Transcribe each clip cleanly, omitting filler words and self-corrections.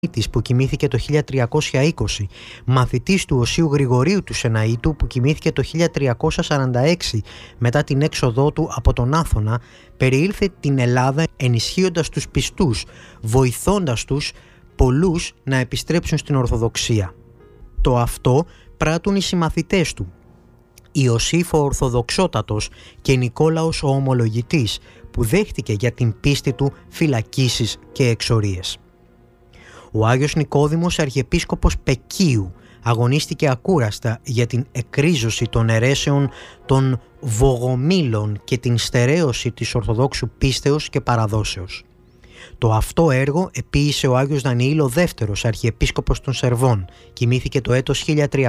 που κοιμήθηκε το 1320, μαθητής του Οσίου Γρηγορίου του Σεναΐτου που κοιμήθηκε το 1346 μετά την έξοδό του από τον Άθωνα, περιήλθε την Ελλάδα ενισχύοντας τους πιστούς, βοηθώντας τους πολλούς να επιστρέψουν στην Ορθοδοξία. Το αυτό πράττουν οι συμμαθητές του, Ιωσήφ ο Ορθοδοξότατος και Νικόλαος ο Ομολογητής, που δέχτηκε για την πίστη του φυλακίσεις και εξορίες. Ο Άγιος Νικόδημος, αρχιεπίσκοπος Πεκίου, αγωνίστηκε ακούραστα για την εκρίζωση των αιρέσεων των Βογομήλων και την στερέωση της Ορθοδόξου πίστεως και παραδόσεως. Το αυτό έργο επίησε ο Άγιος Δανιήλ ο δεύτερος, αρχιεπίσκοπος των Σερβών, κοιμήθηκε το έτος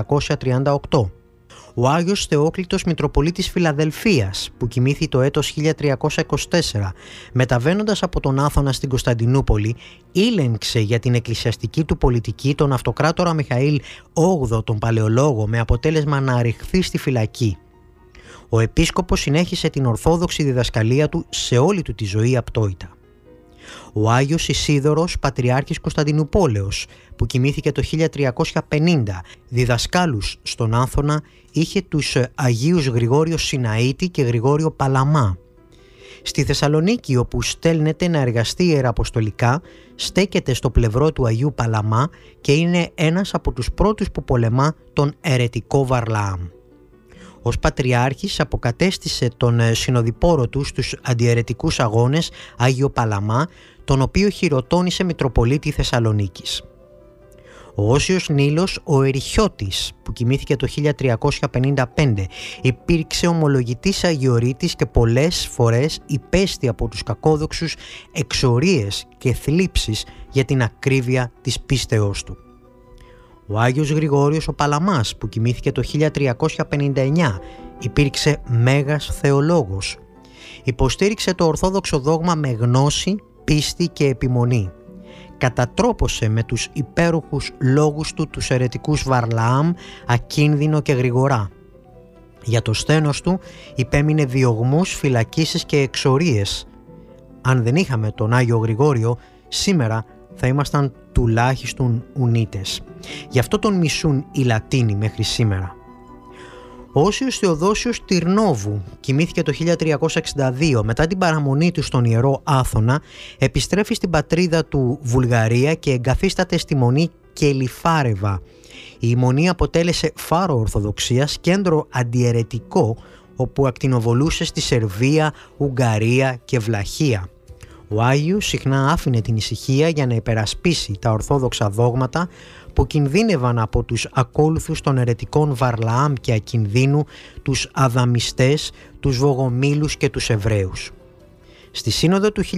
1338. Ο Άγιος Θεόκλητος Μητροπολίτης Φιλαδελφίας, που κοιμήθη το έτος 1324, μεταβαίνοντας από τον Άθωνα στην Κωνσταντινούπολη, ήλεγξε για την εκκλησιαστική του πολιτική τον αυτοκράτορα Μιχαήλ VIII τον Παλαιολόγο, με αποτέλεσμα να ρηχθεί στη φυλακή. Ο επίσκοπος συνέχισε την ορθόδοξη διδασκαλία του σε όλη του τη ζωή απτόητα. Ο Άγιος Ισίδωρος, Πατριάρχης Κωνσταντινουπόλεως, που κοιμήθηκε το 1350, διδασκάλους στον Άθωνα, είχε τους Αγίους Γρηγόριο Σιναΐτη και Γρηγόριο Παλαμά. Στη Θεσσαλονίκη, όπου στέλνεται να εργαστεί ιεραποστολικά, στέκεται στο πλευρό του Αγίου Παλαμά και είναι ένας από τους πρώτους που πολεμά τον αιρετικό Βαρλαάμ. Ως Πατριάρχης αποκατέστησε τον συνοδοιπόρο του στους αντιαιρετικούς αγώνες Άγιο Παλαμά, τον οποίο χειροτώνησε Μητροπολίτη Θεσσαλονίκης. Ο Όσιος Νήλος ο Εριχιώτης, που κοιμήθηκε το 1355, υπήρξε ομολογητής αγιορείτης και πολλές φορές υπέστη από τους κακόδοξους εξορίες και θλίψεις για την ακρίβεια της πίστεώς του. Ο Άγιος Γρηγόριος ο Παλαμάς, που κοιμήθηκε το 1359, υπήρξε μέγας θεολόγος. Υποστήριξε το ορθόδοξο δόγμα με γνώση, πίστη και επιμονή. Κατατρόπωσε με τους υπέροχους λόγους του τους αιρετικούς Βαρλαάμ, Ακίνδυνο και Γρηγορά. Για το σθένος του υπέμεινε διωγμούς, φυλακίσεις και εξορίες. Αν δεν είχαμε τον Άγιο Γρηγόριο, σήμερα θα ήμασταν τουλάχιστον Ουνίτες. Γι' αυτό τον μισούν οι Λατίνοι μέχρι σήμερα. Ο Όσιος Θεοδόσιος Τυρνόβου κοιμήθηκε το 1362. Μετά την παραμονή του στον Ιερό Άθωνα, επιστρέφει στην πατρίδα του Βουλγαρία και εγκαθίσταται στη Μονή Κελιφάρεβα. Η Μονή αποτέλεσε φάρο Ορθοδοξίας, κέντρο αντιαιρετικό, όπου ακτινοβολούσε στη Σερβία, Ουγγαρία και Βλαχία. Ο Άγιος συχνά άφηνε την ησυχία για να υπερασπίσει τα ορθόδοξα δόγματα που κινδύνευαν από τους ακόλουθους των αιρετικών Βαρλαάμ και Ακινδύνου, τους Αδαμιστές, τους Βογομήλους και τους Εβραίους. Στη Σύνοδο του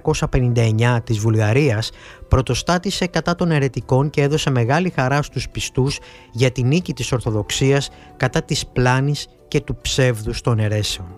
1359 της Βουλγαρίας πρωτοστάτησε κατά των αιρετικών και έδωσε μεγάλη χαρά στους πιστούς για την νίκη της Ορθοδοξίας κατά της πλάνης και του ψεύδους των αιρέσεων.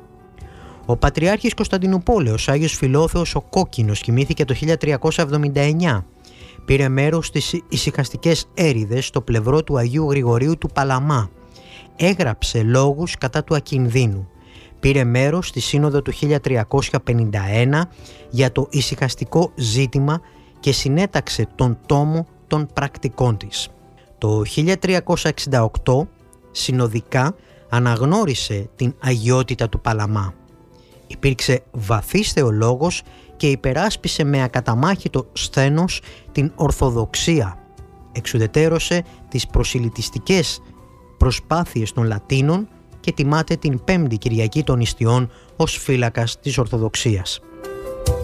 Ο Πατριάρχης Κωνσταντινουπόλεως Άγιος Φιλόθεος ο Κόκκινος κοιμήθηκε το 1379. Πήρε μέρος στις ησυχαστικές έρηδες στο πλευρό του Αγίου Γρηγορίου του Παλαμά. Έγραψε λόγους κατά του Ακινδύνου. Πήρε μέρος στη Σύνοδο του 1351 για το ησυχαστικό ζήτημα και συνέταξε τον τόμο των πρακτικών της. Το 1368 συνοδικά αναγνώρισε την αγιότητα του Παλαμά. Υπήρξε βαθύς θεολόγος και υπεράσπισε με ακαταμάχητο σθένος την Ορθοδοξία. Εξουδετερώσε τις προσιλητιστικές προσπάθειες των Λατίνων και τιμάται την 5η Κυριακή των Ιστιών ως φύλακας της Ορθοδοξίας.